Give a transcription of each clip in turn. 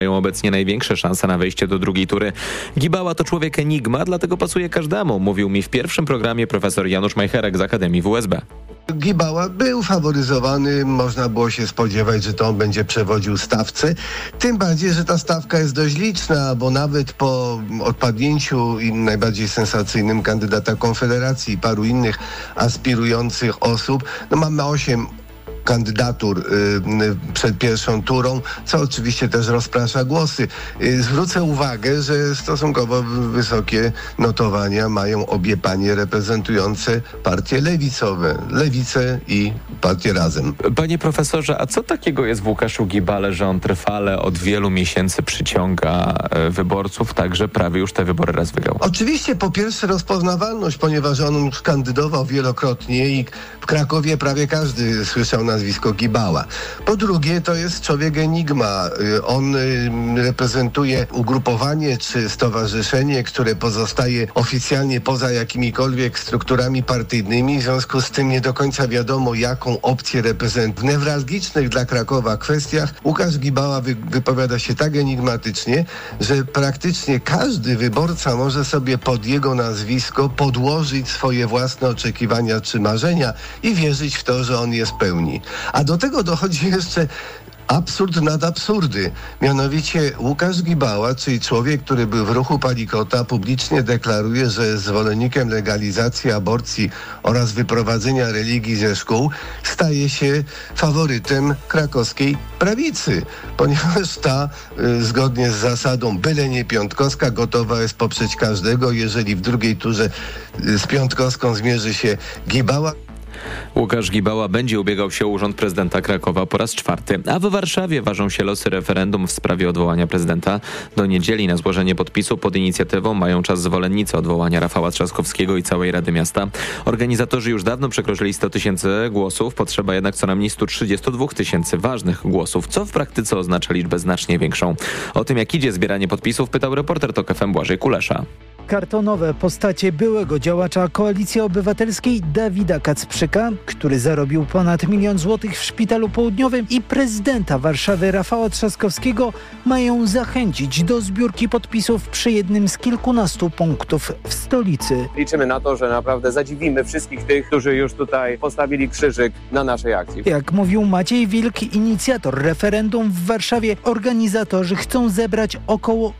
mają obecnie największe szanse na wejście do drugiej tury. Gibała to człowiek enigma, dlatego pasuje każdemu, mówił mi w pierwszym programie profesor Janusz Majcherek z Akademii WSB. Gibała był faworyzowany, można było się spodziewać, że to on będzie przewodził stawce. Tym bardziej, że ta stawka jest dość liczna, bo nawet po odpadnięciu najbardziej sensacyjnym kandydata Konfederacji i paru innych aspirujących osób, mamy 8 kandydatur przed pierwszą turą, co oczywiście też rozprasza głosy. Zwrócę uwagę, że stosunkowo wysokie notowania mają obie panie reprezentujące partie lewicowe. Lewicę i partię Razem. Panie profesorze, a co takiego jest w Łukaszu Gibale, że on trwale od wielu miesięcy przyciąga wyborców, tak że prawie już te wybory raz wygrał? Oczywiście po pierwsze rozpoznawalność, ponieważ on już kandydował wielokrotnie i w Krakowie prawie każdy słyszał nazwisko Gibała. Po drugie, to jest człowiek enigma. On reprezentuje ugrupowanie czy stowarzyszenie, które pozostaje oficjalnie poza jakimikolwiek strukturami partyjnymi. W związku z tym nie do końca wiadomo, jaką opcję reprezentuje. W newralgicznych dla Krakowa kwestiach Łukasz Gibała wypowiada się tak enigmatycznie, że praktycznie każdy wyborca może sobie pod jego nazwisko podłożyć swoje własne oczekiwania czy marzenia i wierzyć w to, że on je spełni. A do tego dochodzi jeszcze absurd nad absurdy. Mianowicie Łukasz Gibała, czyli człowiek, który był w ruchu Palikota, publicznie deklaruje, że jest zwolennikiem legalizacji aborcji oraz wyprowadzenia religii ze szkół, staje się faworytem krakowskiej prawicy, ponieważ ta, zgodnie z zasadą byle nie piątkowska, gotowa jest poprzeć każdego, jeżeli w drugiej turze z piątkowską zmierzy się Gibała. Łukasz Gibała będzie ubiegał się o urząd prezydenta Krakowa po raz 4. A w Warszawie ważą się losy referendum w sprawie odwołania prezydenta. Do niedzieli na złożenie podpisu pod inicjatywą mają czas zwolennicy odwołania Rafała Trzaskowskiego i całej Rady Miasta. Organizatorzy już dawno przekroczyli 100 000 głosów, potrzeba jednak co najmniej 132 000 ważnych głosów, co w praktyce oznacza liczbę znacznie większą. O tym, jak idzie zbieranie podpisów, pytał reporter TOK FM Błażej Kulesza. Kartonowe postacie byłego działacza Koalicji Obywatelskiej Dawida Kacprzyka, który zarobił ponad 1 000 000 złotych w Szpitalu Południowym, i prezydenta Warszawy Rafała Trzaskowskiego mają zachęcić do zbiórki podpisów przy jednym z kilkunastu punktów w stolicy. Liczymy na to, że naprawdę zadziwimy wszystkich tych, którzy już tutaj postawili krzyżyk na naszej akcji. Jak mówił Maciej Wilk, inicjator referendum w Warszawie, organizatorzy chcą zebrać około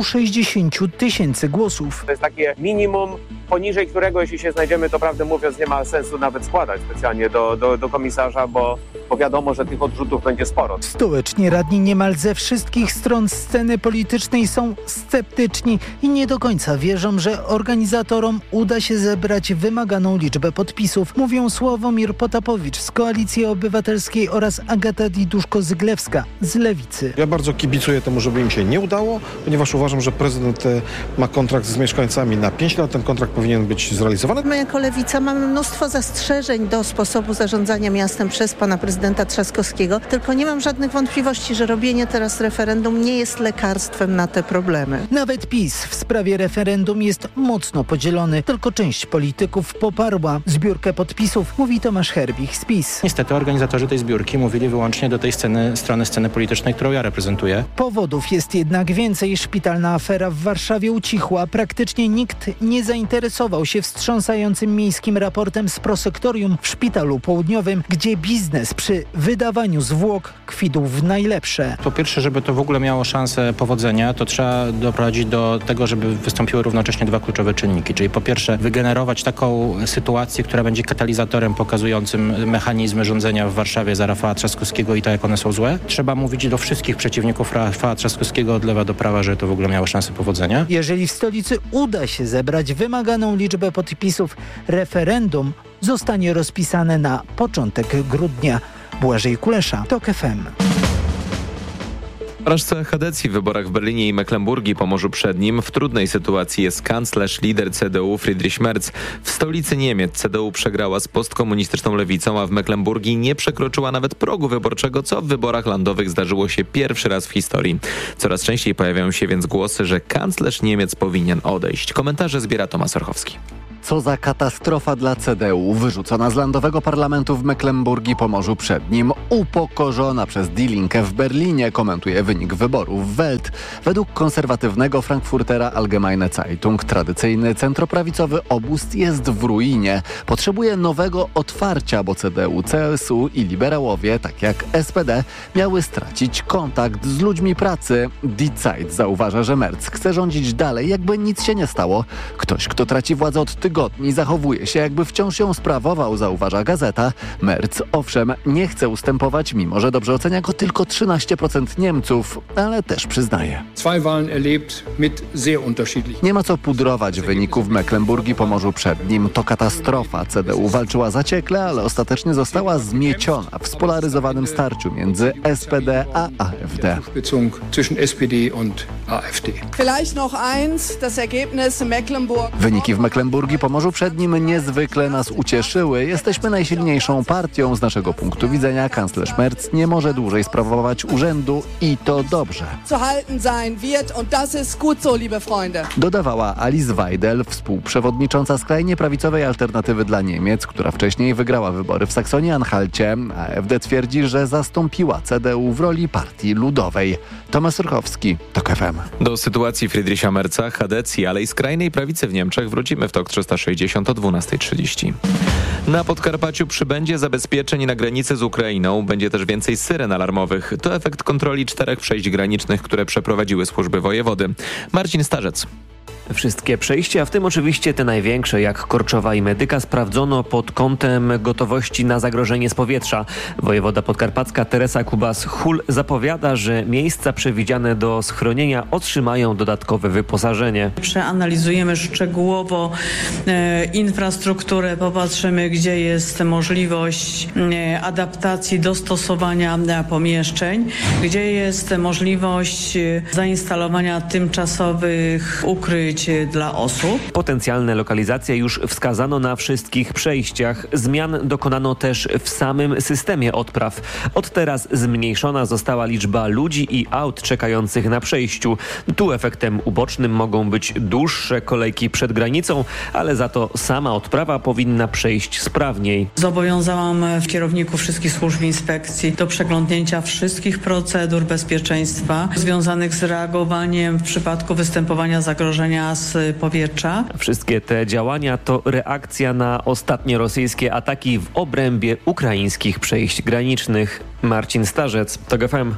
160 000 głosów. To jest takie minimum, poniżej którego, jeśli się znajdziemy, to prawdę mówiąc nie ma sensu nawet składać specjalnie do komisarza, bo wiadomo, że tych odrzutów będzie sporo. Stołeczni radni niemal ze wszystkich stron sceny politycznej są sceptyczni i nie do końca wierzą, że organizatorom uda się zebrać wymaganą liczbę podpisów. Mówią Sławomir Potapowicz z Koalicji Obywatelskiej oraz Agata Diduszko-Zyglewska z Lewicy. Ja bardzo kibicuję temu, żeby im się nie udało, ponieważ uważam, że prezydent ma kontrakt z mieszkańcami na 5 lat. Ten kontrakt powinien być zrealizowany. My jako Lewica mamy mnóstwo zastrzeżeń do sposobu zarządzania miastem przez pana prezydenta Trzaskowskiego, tylko nie mam żadnych wątpliwości, że robienie teraz referendum nie jest lekarstwem na te problemy. Nawet PiS w sprawie referendum jest mocno podzielony. Tylko część polityków poparła zbiórkę podpisów, mówi Tomasz Herbich z PiS. Niestety organizatorzy tej zbiórki mówili wyłącznie do tej strony sceny politycznej, którą ja reprezentuję. Powodów jest jednak więcej. Szpitalna afera w Warszawie ucichła. Praktycznie nikt nie zainteresował się wstrząsającym miejskim raportem z prosektorium w Szpitalu Południowym, gdzie biznes przy wydawaniu zwłok kwitł w najlepsze. Po pierwsze, żeby to w ogóle miało szansę powodzenia, to trzeba doprowadzić do tego, żeby wystąpiły równocześnie dwa kluczowe czynniki. Czyli po pierwsze wygenerować taką sytuację, która będzie katalizatorem pokazującym mechanizmy rządzenia w Warszawie za Rafała Trzaskowskiego i to, jak one są złe. Trzeba mówić do wszystkich przeciwników Rafała Trzaskowskiego od lewa do prawa, że to w ogóle miało szansę powodzenia. Jeżeli w stolicy uda się zebrać wymaganą liczbę podpisów, referendum zostanie rozpisane na początek grudnia. Błażej Kulesza, TOK FM. Porażce Chadecji w wyborach w Berlinie i Mecklenburgii, Pomorzu Przednim, w trudnej sytuacji jest kanclerz, lider CDU Friedrich Merz. W stolicy Niemiec CDU przegrała z postkomunistyczną lewicą, a w Mecklenburgii nie przekroczyła nawet progu wyborczego, co w wyborach landowych zdarzyło się pierwszy raz w historii. Coraz częściej pojawiają się więc głosy, że kanclerz Niemiec powinien odejść. Komentarze zbiera Tomasz Orchowski. Co za katastrofa dla CDU. Wyrzucona z landowego parlamentu w Mecklenburgii Pomorzu Przednim. Upokorzona przez Die Linke w Berlinie, komentuje wynik wyborów Welt. Według konserwatywnego Frankfurtera Allgemeine Zeitung tradycyjny centroprawicowy obóz jest w ruinie. Potrzebuje nowego otwarcia, bo CDU, CSU i liberałowie, tak jak SPD, miały stracić kontakt z ludźmi pracy. Die Zeit zauważa, że Merz chce rządzić dalej, jakby nic się nie stało. Ktoś, kto traci władzę od tygodni, zachowuje się, jakby wciąż ją sprawował, zauważa gazeta. Merz, owszem, nie chce ustępować, mimo że dobrze ocenia go tylko 13% Niemców, ale też przyznaje. Nie ma co pudrować wyników w Mecklenburgii Pomorzu Przednim. To katastrofa. CDU walczyła zaciekle, ale ostatecznie została zmieciona w spolaryzowanym starciu między SPD a AfD. Wyniki w Mecklenburgii Pomorzu Przednim niezwykle nas ucieszyły. Jesteśmy najsilniejszą partią. Z naszego punktu widzenia kanclerz Merz nie może dłużej sprawować urzędu i to dobrze. Dodawała Alice Weidel, współprzewodnicząca skrajnie prawicowej Alternatywy dla Niemiec, która wcześniej wygrała wybory w Saksonii-Anhalcie. AfD twierdzi, że zastąpiła CDU w roli partii ludowej. Tomasz Rychowski, TOK FM. Do sytuacji Friedricha Merza, Hadecji, ale i skrajnej prawicy w Niemczech wrócimy w TOK 360 o 12:30. Na Podkarpaciu przybędzie zabezpieczeń na granicy z Ukrainą. Będzie też więcej syren alarmowych. To efekt kontroli 4 przejść granicznych, które przeprowadziły służby wojewody. Marcin Starzec. Wszystkie przejścia, w tym oczywiście te największe, jak Korczowa i Medyka, sprawdzono pod kątem gotowości na zagrożenie z powietrza. Wojewoda podkarpacka Teresa Kubas-Hul zapowiada, że miejsca przewidziane do schronienia otrzymają dodatkowe wyposażenie. Przeanalizujemy szczegółowo infrastrukturę, popatrzymy, gdzie jest możliwość adaptacji, dostosowania pomieszczeń, gdzie jest możliwość zainstalowania tymczasowych ukryć dla osób. Potencjalne lokalizacje już wskazano na wszystkich przejściach. Zmian dokonano też w samym systemie odpraw. Od teraz zmniejszona została liczba ludzi i aut czekających na przejściu. Tu efektem ubocznym mogą być dłuższe kolejki przed granicą, ale za to sama odprawa powinna przejść sprawniej. Zobowiązałam kierowników wszystkich służb inspekcji do przeglądnięcia wszystkich procedur bezpieczeństwa związanych z reagowaniem w przypadku występowania zagrożenia z powietrza. Wszystkie te działania to reakcja na ostatnie rosyjskie ataki w obrębie ukraińskich przejść granicznych. Marcin Starzec, TOK FM.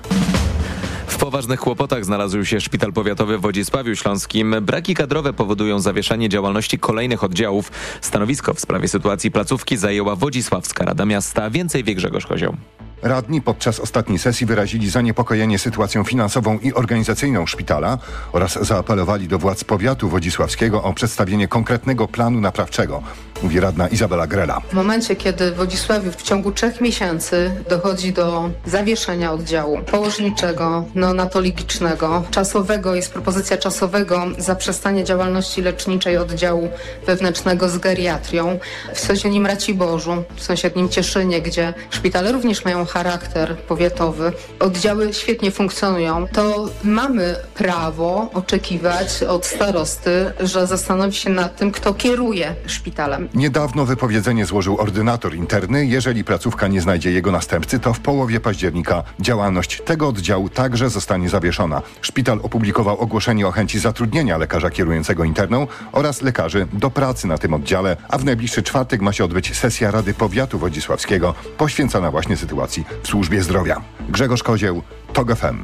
W poważnych kłopotach znalazł się szpital powiatowy w Wodzisławiu Śląskim. Braki kadrowe powodują zawieszanie działalności kolejnych oddziałów. Stanowisko w sprawie sytuacji placówki zajęła Wodzisławska Rada Miasta. Więcej wie Grzegorz Kozioł. Radni podczas ostatniej sesji wyrazili zaniepokojenie sytuacją finansową i organizacyjną szpitala oraz zaapelowali do władz powiatu wodzisławskiego o przedstawienie konkretnego planu naprawczego, mówi radna Izabela Grela. W momencie, kiedy w Wodzisławiu w ciągu 3 miesięcy dochodzi do zawieszenia oddziału położniczego, neonatologicznego, czasowego, jest propozycja czasowego zaprzestania działalności leczniczej oddziału wewnętrznego z geriatrią w sąsiednim Raciborzu, w sąsiednim Cieszynie, gdzie szpitale również mają charakter powiatowy, oddziały świetnie funkcjonują, to mamy prawo oczekiwać od starosty, że zastanowi się nad tym, kto kieruje szpitalem. Niedawno wypowiedzenie złożył ordynator interny. Jeżeli placówka nie znajdzie jego następcy, to w połowie października działalność tego oddziału także zostanie zawieszona. Szpital opublikował ogłoszenie o chęci zatrudnienia lekarza kierującego interną oraz lekarzy do pracy na tym oddziale, a w najbliższy czwartek ma się odbyć sesja Rady Powiatu Wodzisławskiego poświęcona właśnie sytuacji w służbie zdrowia. Grzegorz Kozieł, TOK FM.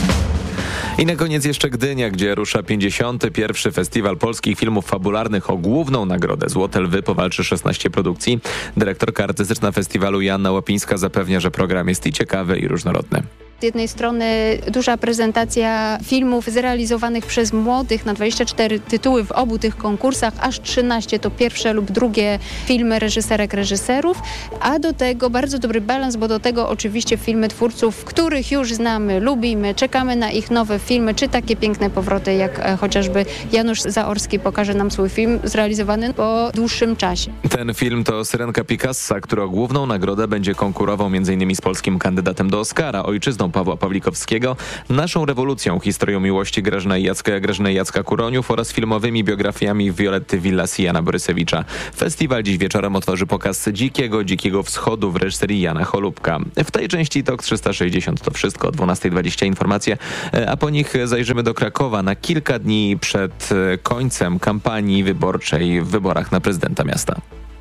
I na koniec jeszcze Gdynia, gdzie rusza 51. Festiwal Polskich Filmów Fabularnych. O główną nagrodę Złote Lwy powalczy 16 produkcji. Dyrektorka artystyczna festiwalu Joanna Łapińska zapewnia, że program jest i ciekawy, i różnorodny. Z jednej strony duża prezentacja filmów zrealizowanych przez młodych na 24 tytuły w obu tych konkursach, aż 13 to pierwsze lub drugie filmy reżyserek, reżyserów, a do tego bardzo dobry balans, bo do tego oczywiście filmy twórców, których już znamy, lubimy, czekamy na ich nowe filmy. filmy, czy takie piękne powroty, jak chociażby Janusz Zaorski pokaże nam swój film zrealizowany po dłuższym czasie. Ten film to Syrenka Picassa, który o główną nagrodę będzie konkurował m.in. z polskim kandydatem do Oscara, Ojczyzną Pawła Pawlikowskiego, Naszą rewolucją, historią miłości Grażyny i Jacka Kuroniów oraz filmowymi biografiami Violetty Villas i Jana Borysewicza. Festiwal dziś wieczorem otworzy pokaz Dzikiego Wschodu w reżyserii Jana Cholubka. W tej części TOK 360 to wszystko. O 12:20 informacje, a po nich zajrzymy do Krakowa na kilka dni przed końcem kampanii wyborczej w wyborach na prezydenta miasta.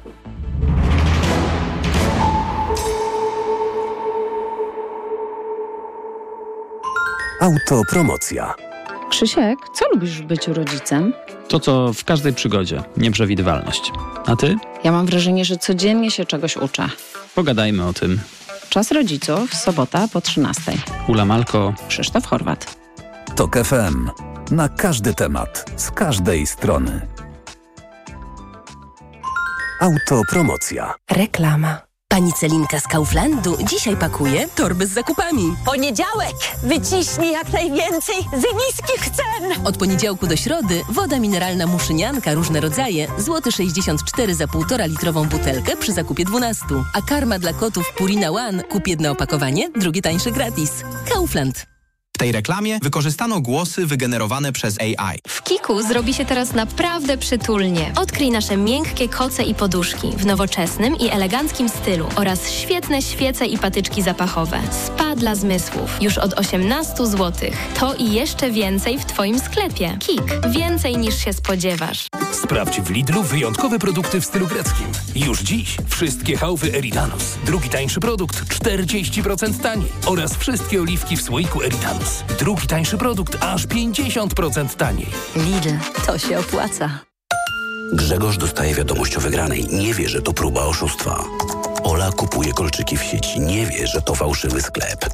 Autopromocja. Krzysiek, co lubisz w byciu rodzicem? To, co w każdej przygodzie. Nieprzewidywalność. A ty? Ja mam wrażenie, że codziennie się czegoś uczę. Pogadajmy o tym. Czas rodziców, sobota po 13:00. Ula Malko. Krzysztof Horwat. TOK FM. Na każdy temat. Z każdej strony. Autopromocja. Reklama. Pani Celinka z Kauflandu dzisiaj pakuje torby z zakupami. Poniedziałek! Wyciśnij jak najwięcej z niskich cen! Od poniedziałku do środy woda mineralna Muszynianka, różne rodzaje, złoty 64 za 1,5 litrową butelkę przy zakupie 12. A karma dla kotów Purina One, kup jedno opakowanie, drugie tańsze gratis. Kaufland. W tej reklamie wykorzystano głosy wygenerowane przez AI. W Kiku zrobi się teraz naprawdę przytulnie. Odkryj nasze miękkie koce i poduszki w nowoczesnym i eleganckim stylu oraz świetne świece i patyczki zapachowe. Spa dla zmysłów. Już od 18 zł. To i jeszcze więcej w Twoim sklepie. Kik. Więcej niż się spodziewasz. Sprawdź w Lidlu wyjątkowe produkty w stylu greckim. Już dziś wszystkie chałwy Eridanus. Drugi tańszy produkt 40% taniej. Oraz wszystkie oliwki w słoiku Eridanus. Drugi tańszy produkt aż 50% taniej. Lidl, to się opłaca. Grzegorz dostaje wiadomość o wygranej. Nie wie, że to próba oszustwa. Ola kupuje kolczyki w sieci. Nie wie, że to fałszywy sklep.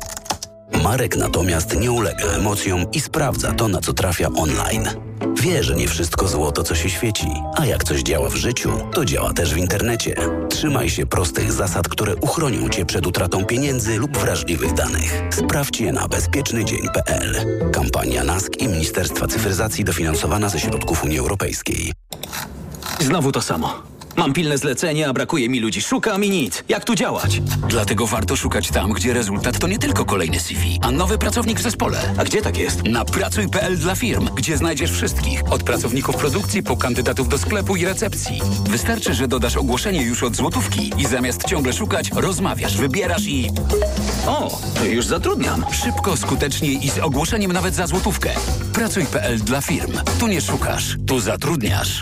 Marek natomiast nie ulega emocjom i sprawdza to, na co trafia online. Wie, że nie wszystko złoto, co się świeci, a jak coś działa w życiu, to działa też w internecie. Trzymaj się prostych zasad, które uchronią Cię przed utratą pieniędzy lub wrażliwych danych. Sprawdź je na bezpiecznydzień.pl. Kampania NASK i Ministerstwa Cyfryzacji dofinansowana ze środków Unii Europejskiej. Znowu to samo. Mam pilne zlecenie, a brakuje mi ludzi. Szukam i nic. Jak tu działać? Dlatego warto szukać tam, gdzie rezultat to nie tylko kolejny CV, a nowy pracownik w zespole. A gdzie tak jest? Na pracuj.pl dla firm, gdzie znajdziesz wszystkich. Od pracowników produkcji po kandydatów do sklepu i recepcji. Wystarczy, że dodasz ogłoszenie już od złotówki i zamiast ciągle szukać, rozmawiasz, wybierasz i... O, już zatrudniam. Szybko, skutecznie i z ogłoszeniem nawet za złotówkę. Pracuj.pl dla firm. Tu nie szukasz, tu zatrudniasz.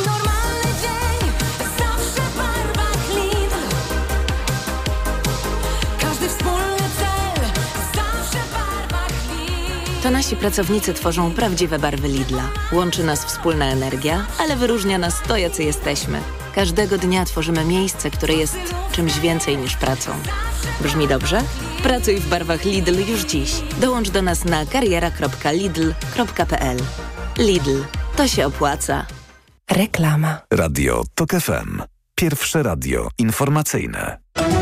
To nasi pracownicy tworzą prawdziwe barwy Lidla. Łączy nas wspólna energia, ale wyróżnia nas to, jacy jesteśmy. Każdego dnia tworzymy miejsce, które jest czymś więcej niż pracą. Brzmi dobrze? Pracuj w barwach Lidl już dziś. Dołącz do nas na kariera.lidl.pl. Lidl. To się opłaca. Reklama. Radio TOK FM. Pierwsze radio informacyjne.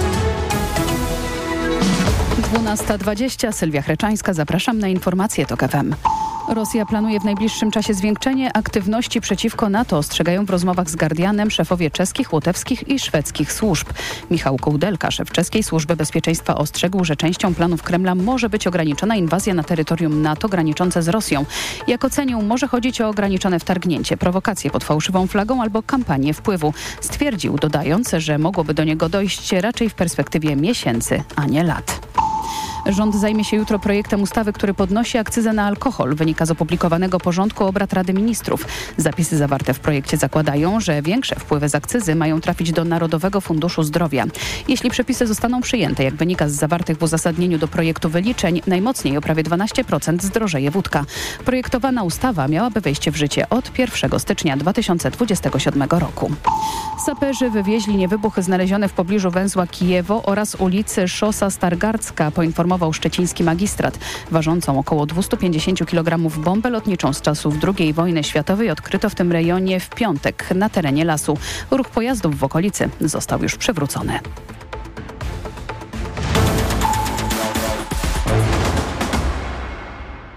12:20. Sylwia Chreczańska. Zapraszam na informacje TOK FM. Rosja planuje w najbliższym czasie zwiększenie aktywności przeciwko NATO, ostrzegają w rozmowach z Guardianem szefowie czeskich, łotewskich i szwedzkich służb. Michał Kołdelka, szef czeskiej służby bezpieczeństwa, ostrzegł, że częścią planów Kremla może być ograniczona inwazja na terytorium NATO graniczące z Rosją. Jak ocenił, może chodzić o ograniczone wtargnięcie, prowokacje pod fałszywą flagą albo kampanię wpływu. Stwierdził, dodając, że mogłoby do niego dojść raczej w perspektywie miesięcy, a nie lat. Rząd zajmie się jutro projektem ustawy, który podnosi akcyzę na alkohol. Wynika z opublikowanego porządku obrad Rady Ministrów. Zapisy zawarte w projekcie zakładają, że większe wpływy z akcyzy mają trafić do Narodowego Funduszu Zdrowia. Jeśli przepisy zostaną przyjęte, jak wynika z zawartych w uzasadnieniu do projektu wyliczeń, najmocniej o prawie 12% zdrożeje wódka. Projektowana ustawa miałaby wejść w życie od 1 stycznia 2027 roku. Saperzy wywieźli niewybuch znaleziony w pobliżu węzła Kijewo oraz ulicy Szosa Stargardzka, poinformował szczeciński magistrat. Ważącą około 250 kg bombę lotniczą z czasów II wojny światowej odkryto w tym rejonie w piątek na terenie lasu. Ruch pojazdów w okolicy został już przywrócony.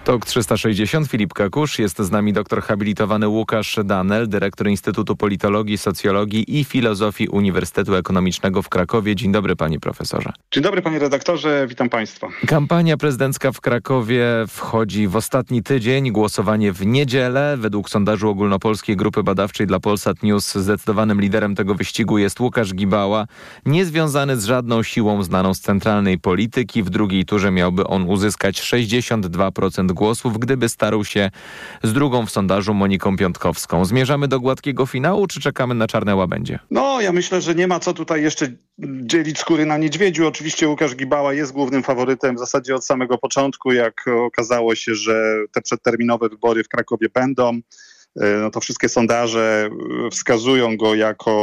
TOK 360, Filip Kakusz. Jest z nami doktor habilitowany Łukasz Danel, dyrektor Instytutu Politologii, Socjologii i Filozofii Uniwersytetu Ekonomicznego w Krakowie. Dzień dobry, panie profesorze. Dzień dobry, panie redaktorze, witam państwa. Kampania prezydencka w Krakowie wchodzi w ostatni tydzień, głosowanie w niedzielę. Według sondażu ogólnopolskiej grupy badawczej dla Polsat News zdecydowanym liderem tego wyścigu jest Łukasz Gibała, niezwiązany z żadną siłą znaną z centralnej polityki. W drugiej turze miałby on uzyskać 62% głosów, gdyby starł się z drugą w sondażu Moniką Piątkowską. Zmierzamy do gładkiego finału, czy czekamy na czarne łabędzie? No, ja myślę, że nie ma co tutaj jeszcze dzielić skóry na niedźwiedziu. Oczywiście Łukasz Gibała jest głównym faworytem w zasadzie od samego początku, jak okazało się, że te przedterminowe wybory w Krakowie będą. No to wszystkie sondaże wskazują go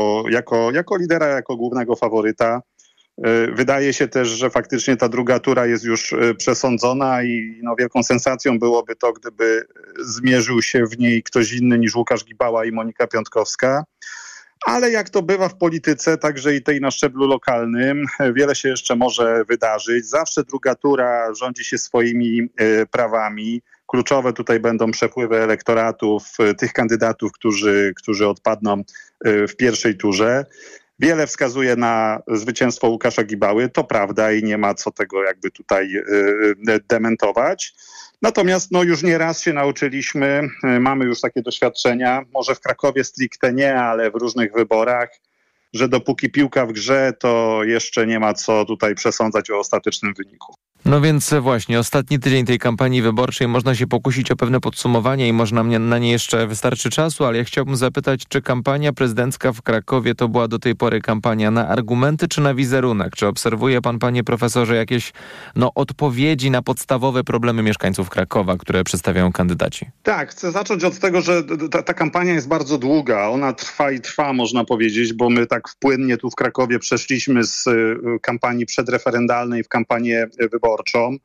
jako lidera, jako głównego faworyta. Wydaje się też, że faktycznie ta druga tura jest już przesądzona i wielką sensacją byłoby to, gdyby zmierzył się w niej ktoś inny niż Łukasz Gibała i Monika Piątkowska. Ale jak to bywa w polityce, także i tej na szczeblu lokalnym, wiele się jeszcze może wydarzyć. Zawsze druga tura rządzi się swoimi prawami. Kluczowe tutaj będą przepływy elektoratów tych kandydatów, którzy odpadną w pierwszej turze. Wiele wskazuje na zwycięstwo Łukasza Gibały, to prawda i nie ma co tego jakby tutaj dementować. Natomiast już nieraz się nauczyliśmy, mamy już takie doświadczenia, może w Krakowie stricte nie, ale w różnych wyborach, że dopóki piłka w grze, to jeszcze nie ma co tutaj przesądzać o ostatecznym wyniku. No więc właśnie, ostatni tydzień tej kampanii wyborczej, można się pokusić o pewne podsumowanie i można na nie jeszcze wystarczy czasu, ale ja chciałbym zapytać, czy kampania prezydencka w Krakowie to była do tej pory kampania na argumenty czy na wizerunek? Czy obserwuje pan, panie profesorze, jakieś odpowiedzi na podstawowe problemy mieszkańców Krakowa, które przedstawiają kandydaci? Tak, chcę zacząć od tego, że ta kampania jest bardzo długa. Ona trwa i trwa, można powiedzieć, bo my tak płynnie tu w Krakowie przeszliśmy z kampanii przedreferendalnej w kampanię wyborczą.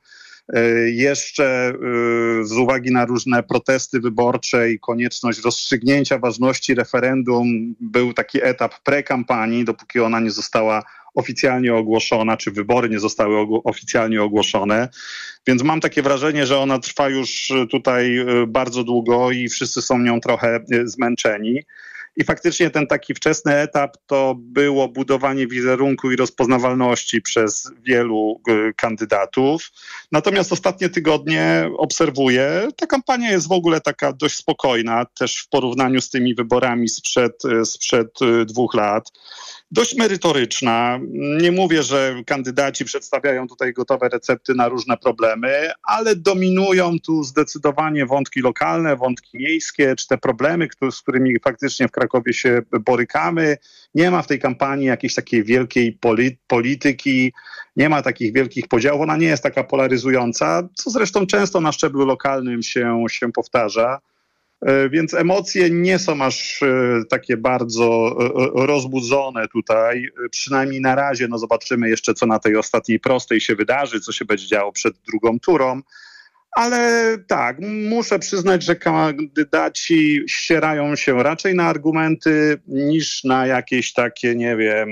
Jeszcze z uwagi na różne protesty wyborcze i konieczność rozstrzygnięcia ważności referendum był taki etap prekampanii, dopóki ona nie została oficjalnie ogłoszona, czy wybory nie zostały oficjalnie ogłoszone. Więc mam takie wrażenie, że ona trwa już tutaj bardzo długo i wszyscy są nią trochę zmęczeni. I faktycznie ten taki wczesny etap to było budowanie wizerunku i rozpoznawalności przez wielu kandydatów. Natomiast ostatnie tygodnie obserwuję, ta kampania jest w ogóle taka dość spokojna, też w porównaniu z tymi wyborami sprzed 2 lat. Dość merytoryczna. Nie mówię, że kandydaci przedstawiają tutaj gotowe recepty na różne problemy, ale dominują tu zdecydowanie wątki lokalne, wątki miejskie, czy te problemy, z którymi faktycznie w Krakowie się borykamy. Nie ma w tej kampanii jakiejś takiej wielkiej polityki, nie ma takich wielkich podziałów, ona nie jest taka polaryzująca, co zresztą często na szczeblu lokalnym się powtarza. Więc emocje nie są aż takie bardzo rozbudzone tutaj, przynajmniej na razie. Zobaczymy jeszcze, co na tej ostatniej prostej się wydarzy, co się będzie działo przed drugą turą. Ale tak, muszę przyznać, że kandydaci ścierają się raczej na argumenty niż na jakieś takie, nie wiem,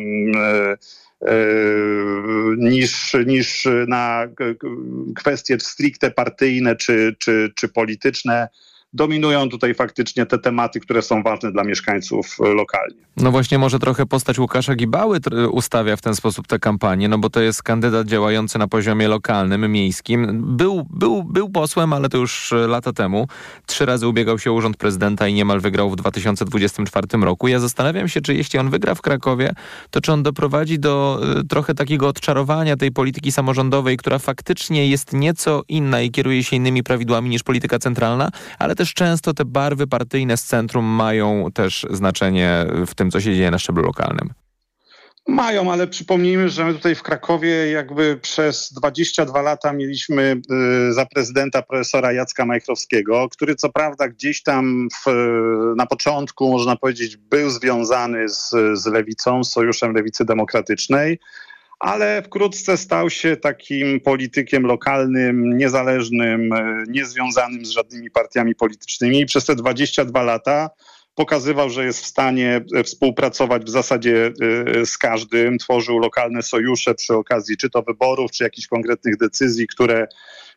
niż na kwestie stricte partyjne czy polityczne. Dominują tutaj faktycznie te tematy, które są ważne dla mieszkańców lokalnie. No właśnie, może trochę postać Łukasza Gibały ustawia w ten sposób tę kampanię, bo to jest kandydat działający na poziomie lokalnym, miejskim. Był posłem, ale to już lata temu. 3 razy ubiegał się o urząd prezydenta i niemal wygrał w 2024 roku. Ja zastanawiam się, czy jeśli on wygra w Krakowie, to czy on doprowadzi do trochę takiego odczarowania tej polityki samorządowej, która faktycznie jest nieco inna i kieruje się innymi prawidłami niż polityka centralna, ale też często te barwy partyjne z centrum mają też znaczenie w tym, co się dzieje na szczeblu lokalnym. Mają, ale przypomnijmy, że my tutaj w Krakowie jakby przez 22 lata mieliśmy za prezydenta profesora Jacka Majchrowskiego, który co prawda gdzieś tam na początku, można powiedzieć, był związany z lewicą, z Sojuszem Lewicy Demokratycznej, ale wkrótce stał się takim politykiem lokalnym, niezależnym, niezwiązanym z żadnymi partiami politycznymi i przez te 22 lata pokazywał, że jest w stanie współpracować w zasadzie z każdym, tworzył lokalne sojusze przy okazji czy to wyborów, czy jakichś konkretnych decyzji,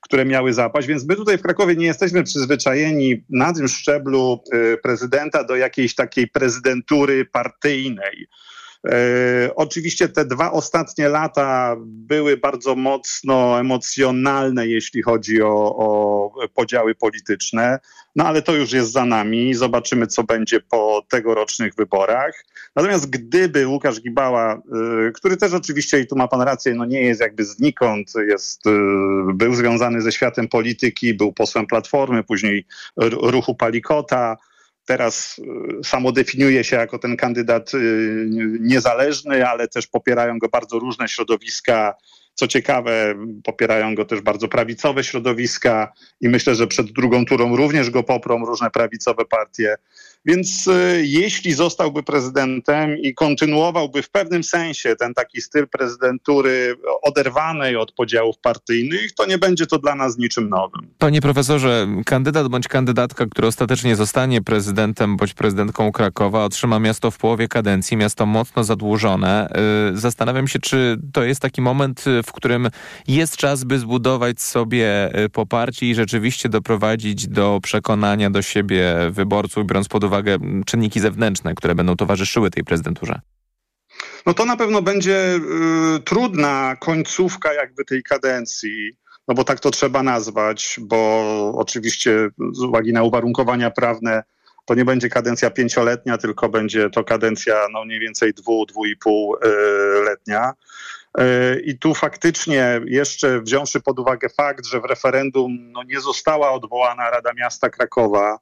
które miały zapaść. Więc my tutaj w Krakowie nie jesteśmy przyzwyczajeni na tym szczeblu prezydenta do jakiejś takiej prezydentury partyjnej. Oczywiście te 2 ostatnie lata były bardzo mocno emocjonalne, jeśli chodzi o podziały polityczne, no ale to już jest za nami. Zobaczymy, co będzie po tegorocznych wyborach. Natomiast gdyby Łukasz Gibała, który też oczywiście, i tu ma pan rację, no nie jest jakby znikąd, był związany ze światem polityki, był posłem Platformy, później ruchu Palikota, teraz samo definiuje się jako ten kandydat niezależny, ale też popierają go bardzo różne środowiska. Co ciekawe, popierają go też bardzo prawicowe środowiska i myślę, że przed drugą turą również go poprą różne prawicowe partie. Więc jeśli zostałby prezydentem i kontynuowałby w pewnym sensie ten taki styl prezydentury oderwanej od podziałów partyjnych, to nie będzie to dla nas niczym nowym. Panie profesorze, kandydat bądź kandydatka, który ostatecznie zostanie prezydentem bądź prezydentką Krakowa, otrzyma miasto w połowie kadencji, miasto mocno zadłużone. Zastanawiam się, czy to jest taki moment, w którym jest czas, by zbudować sobie poparcie i rzeczywiście doprowadzić do przekonania do siebie wyborców, biorąc pod uwagę czynniki zewnętrzne, które będą towarzyszyły tej prezydenturze? No to na pewno będzie trudna końcówka jakby tej kadencji, no bo tak to trzeba nazwać, bo oczywiście z uwagi na uwarunkowania prawne to nie będzie kadencja 5-letnia, tylko będzie to kadencja no mniej więcej 2-2,5-letnia. I tu faktycznie jeszcze wziąwszy pod uwagę fakt, że w referendum no nie została odwołana Rada Miasta Krakowa,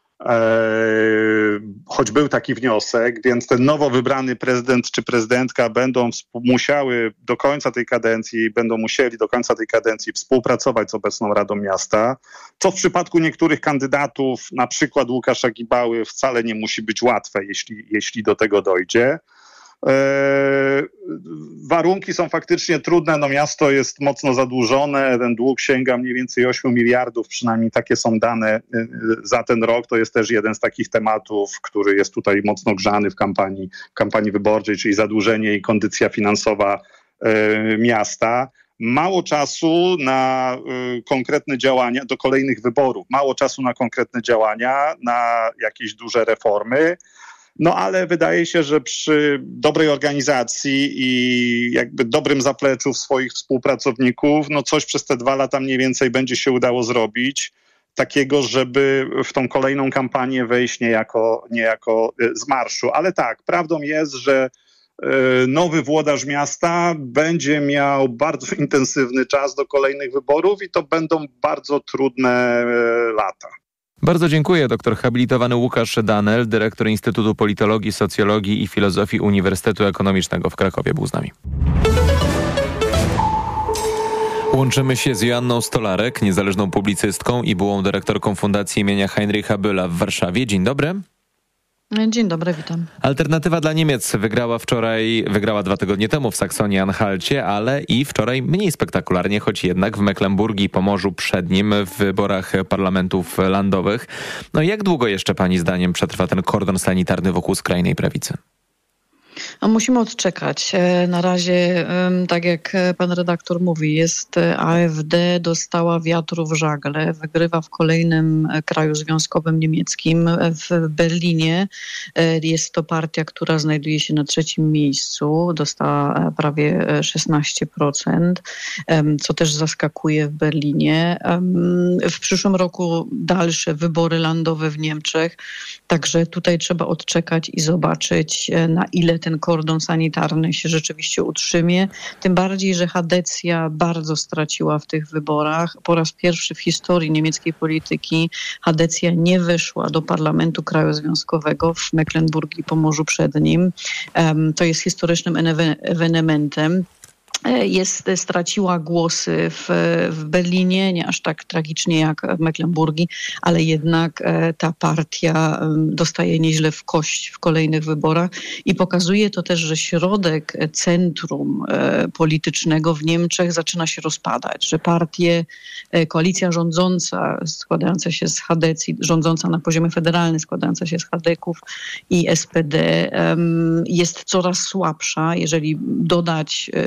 choć był taki wniosek, więc ten nowo wybrany prezydent czy prezydentka będą musieli do końca tej kadencji współpracować z obecną Radą Miasta, co w przypadku niektórych kandydatów, na przykład Łukasza Gibały, wcale nie musi być łatwe, jeśli do tego dojdzie. Warunki są faktycznie trudne, no miasto jest mocno zadłużone, ten dług sięga mniej więcej 8 miliardów, przynajmniej takie są dane za ten rok. To jest też jeden z takich tematów, który jest tutaj mocno grzany w kampanii wyborczej, czyli zadłużenie i kondycja finansowa miasta. Mało czasu na konkretne działania do kolejnych wyborów, mało czasu na konkretne działania, na jakieś duże reformy. No ale wydaje się, że przy dobrej organizacji i jakby dobrym zapleczu swoich współpracowników, no coś przez te 2 lata mniej więcej będzie się udało zrobić, takiego, żeby w tą kolejną kampanię wejść niejako z marszu. Ale tak, prawdą jest, że nowy włodarz miasta będzie miał bardzo intensywny czas do kolejnych wyborów i to będą bardzo trudne lata. Bardzo dziękuję. Doktor habilitowany Łukasz Danel, dyrektor Instytutu Politologii, Socjologii i Filozofii Uniwersytetu Ekonomicznego w Krakowie, był z nami. Łączymy się z Joanną Stolarek, niezależną publicystką i byłą dyrektorką Fundacji imienia Heinricha Bölla w Warszawie. Dzień dobry. Dzień dobry, witam. Alternatywa dla Niemiec wygrała 2 tygodnie temu w Saksonii-Anhalcie, ale i wczoraj mniej spektakularnie, choć jednak w Mecklenburgii i Pomorzu Przednim w wyborach parlamentów landowych. No jak długo jeszcze pani zdaniem przetrwa ten kordon sanitarny wokół skrajnej prawicy? No, musimy odczekać. Na razie, tak jak pan redaktor mówi, jest AfD, dostała wiatru w żagle, wygrywa w kolejnym kraju związkowym niemieckim. W Berlinie jest to partia, która znajduje się na 3. miejscu, dostała prawie 16%, co też zaskakuje w Berlinie. W przyszłym roku dalsze wybory landowe w Niemczech, także tutaj trzeba odczekać i zobaczyć, na ile ten kordon sanitarny się rzeczywiście utrzymie. Tym bardziej, że Hadecja bardzo straciła w tych wyborach. Po raz pierwszy w historii niemieckiej polityki Hadecja nie weszła do parlamentu kraju związkowego w Mecklenburgii i Pomorzu Przednim. To jest historycznym ewenementem. Straciła głosy w Berlinie, nie aż tak tragicznie jak w Mecklenburgii, ale jednak ta partia dostaje nieźle w kość w kolejnych wyborach i pokazuje to też, że środek centrum politycznego w Niemczech zaczyna się rozpadać, że koalicja rządząca składająca się z Hadecji, rządząca na poziomie federalnym składająca się z Hadeków i SPD jest coraz słabsza. Jeżeli dodać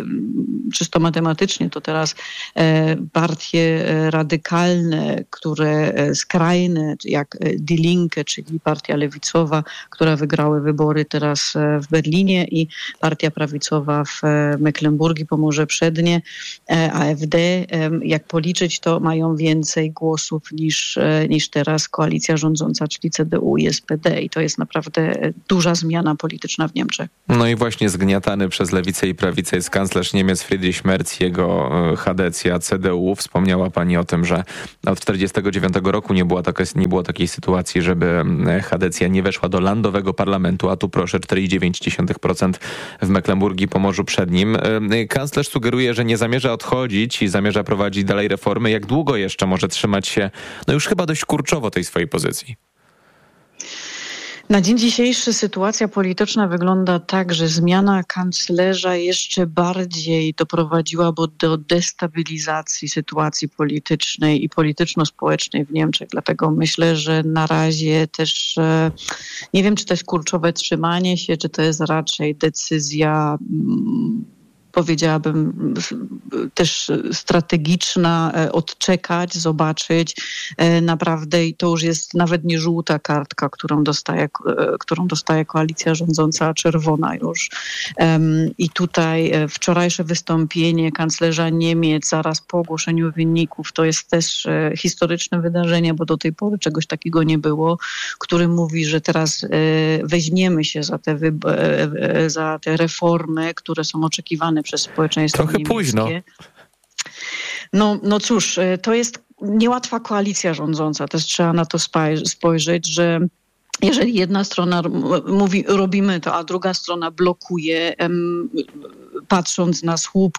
czysto matematycznie, to teraz partie radykalne, które skrajne, jak Die Linke, czyli partia lewicowa, która wygrały wybory teraz w Berlinie, i partia prawicowa w Mecklenburgii, Pomorze Przednie, AfD, jak policzyć, to mają więcej głosów niż teraz koalicja rządząca, czyli CDU i SPD. I to jest naprawdę duża zmiana polityczna w Niemczech. No i właśnie zgniatany przez lewicę i prawicę jest kanclerz Niemiec Friedrich Merz, jego Chadecja, CDU. Wspomniała pani o tym, że od 1949 roku nie było takiej sytuacji, żeby Chadecja nie weszła do landowego parlamentu, a tu proszę, 4,9% w Mecklenburgii, Pomorzu Przednim. Kanclerz sugeruje, że nie zamierza odchodzić i zamierza prowadzić dalej reformy. Jak długo jeszcze może trzymać się, no już chyba dość kurczowo, tej swojej pozycji? Na dzień dzisiejszy sytuacja polityczna wygląda tak, że zmiana kanclerza jeszcze bardziej doprowadziłaby do destabilizacji sytuacji politycznej i polityczno-społecznej w Niemczech. Dlatego myślę, że na razie też nie wiem, czy to jest kurczowe trzymanie się, czy to jest raczej decyzja, powiedziałabym, też strategiczna, odczekać, zobaczyć naprawdę, i to już jest nawet nie żółta kartka, którą dostaje koalicja rządząca, a czerwona już. I tutaj wczorajsze wystąpienie kanclerza Niemiec zaraz po ogłoszeniu wyników to jest też historyczne wydarzenie, bo do tej pory czegoś takiego nie było, który mówi, że teraz weźmiemy się za te reformy, które są oczekiwane przez społeczeństwo trochę niemieckie. Późno. No cóż, to jest niełatwa koalicja rządząca. Też trzeba na to spojrzeć, że jeżeli jedna strona mówi robimy to, a druga strona blokuje, patrząc na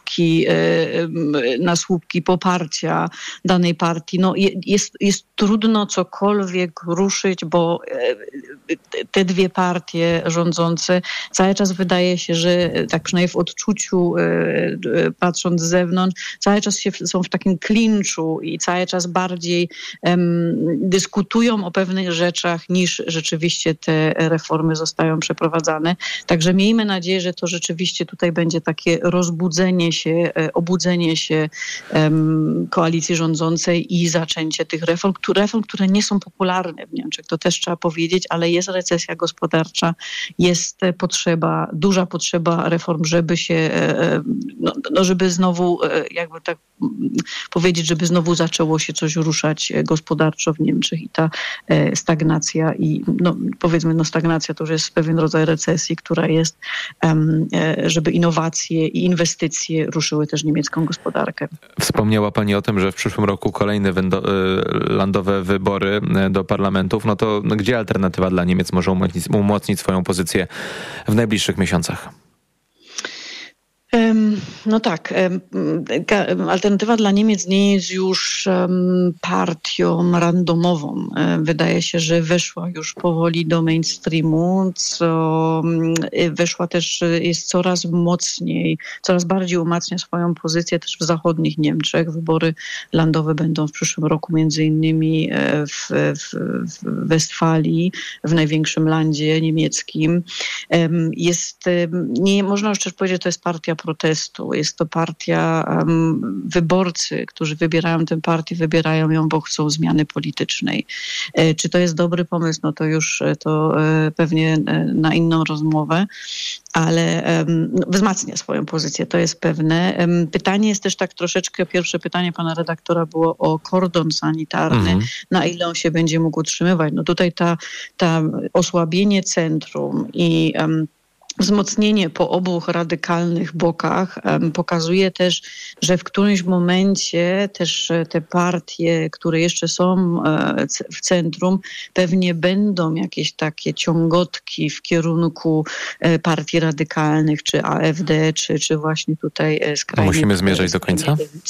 słupki poparcia danej partii, no jest trudno cokolwiek ruszyć, bo te dwie partie rządzące cały czas wydaje się, że tak przynajmniej w odczuciu, patrząc z zewnątrz, cały czas są w takim klinczu i cały czas bardziej dyskutują o pewnych rzeczach, niż rzeczywiście te reformy zostają przeprowadzane. Także miejmy nadzieję, że to rzeczywiście tutaj będzie takie obudzenie się koalicji rządzącej i zaczęcie tych reform, które nie są popularne w Niemczech. To też trzeba powiedzieć, ale jest recesja gospodarcza, jest duża potrzeba reform, żeby się, żeby znowu, jakby tak powiedzieć, żeby znowu zaczęło się coś ruszać gospodarczo w Niemczech, i ta stagnacja stagnacja to już jest pewien rodzaj recesji, która jest, żeby innowacje i inwestycje ruszyły też niemiecką gospodarkę. Wspomniała pani o tym, że w przyszłym roku kolejne landowe wybory do parlamentów. No to gdzie alternatywa dla Niemiec może umocnić swoją pozycję w najbliższych miesiącach? No tak, alternatywa dla Niemiec nie jest już partią randomową. Wydaje się, że weszła już powoli do mainstreamu, co weszła też, jest coraz bardziej umacnia swoją pozycję też w zachodnich Niemczech. Wybory landowe będą w przyszłym roku między innymi w Westfalii, w największym landzie niemieckim. Nie można już też powiedzieć, że to jest partia protestu. Jest to partia, wyborcy, którzy wybierają tę partię, wybierają ją, bo chcą zmiany politycznej. Czy to jest dobry pomysł? No to już pewnie na inną rozmowę, ale wzmacnia swoją pozycję, to jest pewne. Pytanie jest też tak troszeczkę, pierwsze pytanie pana redaktora było o kordon sanitarny, na ile on się będzie mógł utrzymywać. No tutaj ta osłabienie centrum i wzmocnienie po obu radykalnych bokach pokazuje też, że w którymś momencie też te partie, które jeszcze są w centrum, pewnie będą jakieś takie ciągotki w kierunku partii radykalnych, czy AfD, czy właśnie tutaj skrajnych. Musimy zmierzać do końca? Lewicy.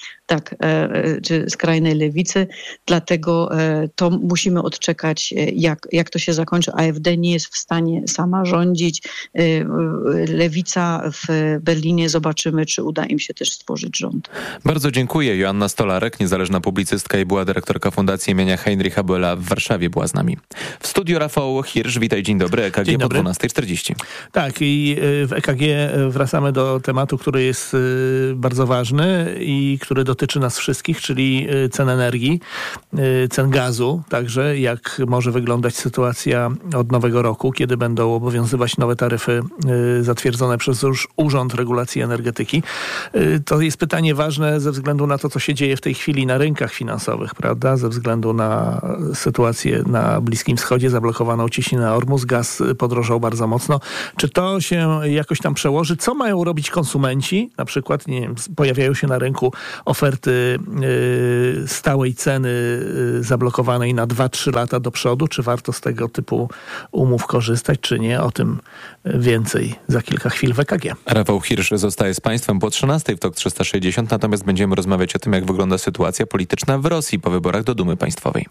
czy skrajnej lewicy. Dlatego to musimy odczekać, jak to się zakończy. AfD nie jest w stanie sama rządzić. Lewica w Berlinie, zobaczymy, czy uda im się też stworzyć rząd. Bardzo dziękuję. Joanna Stolarek, niezależna publicystka i była dyrektorka Fundacji imienia Heinricha Bölla w Warszawie, była z nami. W studiu Rafał Hirsch, witaj, dzień dobry. EKG dzień dobry. Po 12:40. Tak, i w EKG wracamy do tematu, który jest bardzo ważny i który dotyczy nas wszystkich, czyli cen energii, cen gazu, także jak może wyglądać sytuacja od nowego roku, kiedy będą obowiązywać nowe taryfy zatwierdzone przez Urząd Regulacji Energetyki. To jest pytanie ważne ze względu na to, co się dzieje w tej chwili na rynkach finansowych, prawda? Ze względu na sytuację na Bliskim Wschodzie, zablokowaną ciśnienę Ormus, gaz podrożał bardzo mocno. Czy to się jakoś tam przełoży? Co mają robić konsumenci? Na przykład, nie wiem, pojawiają się na rynku oferty stałej ceny zablokowanej na 2-3 lata do przodu. Czy warto z tego typu umów korzystać, czy nie? O tym więcej za kilka chwil w EKG. Rafał Hirsch zostaje z Państwem po 13 w TOK 360, natomiast będziemy rozmawiać o tym, jak wygląda sytuacja polityczna w Rosji po wyborach do Dumy Państwowej.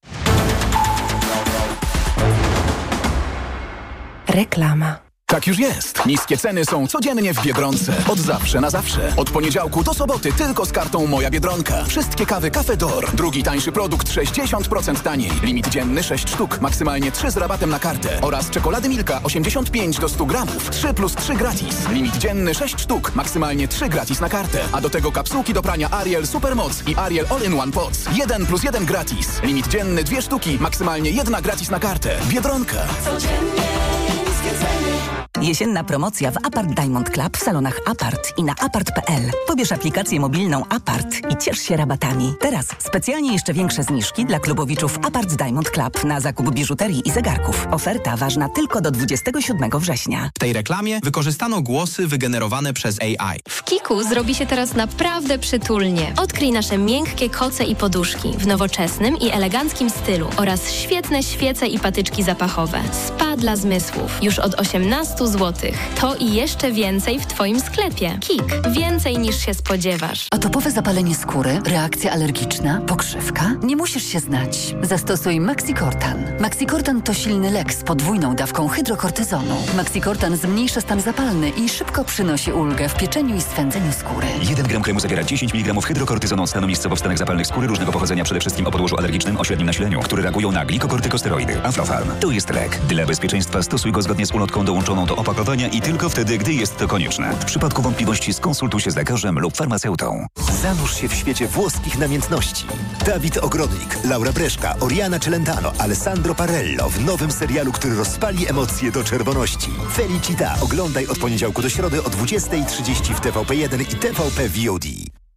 Reklama. Tak już jest. Niskie ceny są codziennie w Biedronce. Od zawsze na zawsze. Od poniedziałku do soboty tylko z kartą Moja Biedronka. Wszystkie kawy Cafe D'Or. Drugi tańszy produkt 60% taniej. Limit dzienny 6 sztuk. Maksymalnie 3 z rabatem na kartę. Oraz czekolady Milka 85 do 100 gramów. 3+3 gratis. Limit dzienny 6 sztuk. Maksymalnie 3 gratis na kartę. A do tego kapsułki do prania Ariel Supermoc i Ariel All-in-One Pots. 1+1 gratis. Limit dzienny 2 sztuki. Maksymalnie 1 gratis na kartę. Biedronka. Codziennie niskie ceny. Jesienna promocja w Apart Diamond Club w salonach Apart i na apart.pl. Pobierz aplikację mobilną Apart i ciesz się rabatami. Teraz specjalnie jeszcze większe zniżki dla klubowiczów Apart Diamond Club na zakup biżuterii i zegarków. Oferta ważna tylko do 27 września. W tej reklamie wykorzystano głosy wygenerowane przez AI. W Kiku zrobi się teraz naprawdę przytulnie. Odkryj nasze miękkie koce i poduszki w nowoczesnym i eleganckim stylu oraz świetne świece i patyczki zapachowe. Spa dla zmysłów. Już od 18 zł. To i jeszcze więcej w Twoim sklepie. KIK. Więcej niż się spodziewasz. Atopowe zapalenie skóry, reakcja alergiczna, pokrzywka? Nie musisz się znać. Zastosuj Maxicortan. Maxicortan to silny lek z podwójną dawką hydrokortyzonu. Maxicortan zmniejsza stan zapalny i szybko przynosi ulgę w pieczeniu i swędzeniu skóry. 1 gram kremu zawiera 10 mg hydrokortyzonu od stanu miejscowo w stanach zapalnych skóry różnego pochodzenia, przede wszystkim o podłożu alergicznym o średnim nasileniu, które reagują na glikokortykosteroidy. Aflofarm. To jest lek. Dla bezpieczeństwa stosuj go zgodnie z ulotką dołączoną do opakowania i tylko wtedy, gdy jest to konieczne. W przypadku wątpliwości skonsultuj się z lekarzem lub farmaceutą. Zanurz się w świecie włoskich namiętności. Dawid Ogrodnik, Laura Breszka, Oriana Celentano, Alessandro Parello w nowym serialu, który rozpali emocje do czerwoności. Felicita oglądaj od poniedziałku do środy o 20:30 w TVP1 i TVP VOD.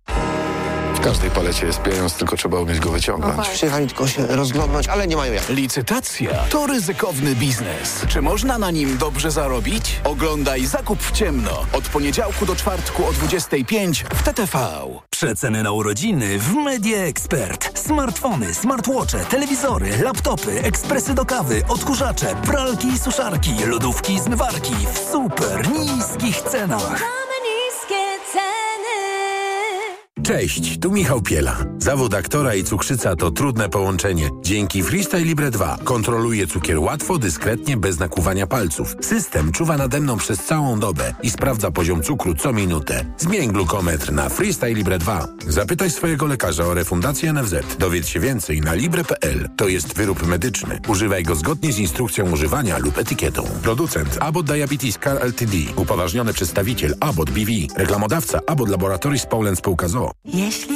W każdej palecie jest pieniądz, tylko trzeba umieć go wyciągnąć. Przyjechali tylko się rozglądnąć, ale nie mają jak. Licytacja to ryzykowny biznes. Czy można na nim dobrze zarobić? Oglądaj Zakup w ciemno. Od poniedziałku do czwartku o 25 w TTV. Przeceny na urodziny w Media Expert. Smartfony, smartwatche, telewizory, laptopy, ekspresy do kawy, odkurzacze, pralki i suszarki, lodówki i zmywarki w super niskich cenach. Cześć, tu Michał Piela. Zawód aktora i cukrzyca to trudne połączenie. Dzięki Freestyle Libre 2 kontroluję cukier łatwo, dyskretnie, bez nakłuwania palców. System czuwa nade mną przez całą dobę i sprawdza poziom cukru co minutę. Zmień glukometr na Freestyle Libre 2. Zapytaj swojego lekarza o refundację NFZ. Dowiedz się więcej na libre.pl. To jest wyrób medyczny. Używaj go zgodnie z instrukcją używania lub etykietą. Producent Abbott Diabetes Care Ltd. Upoważniony przedstawiciel Abbott BV. Reklamodawca Abbott Laboratories Poland Spółka ZOO. Jeśli